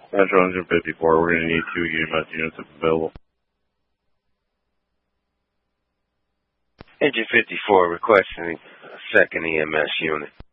Metro Engine 54, we're going to need 2 EMS units if available. Engine 54 requesting a second EMS unit.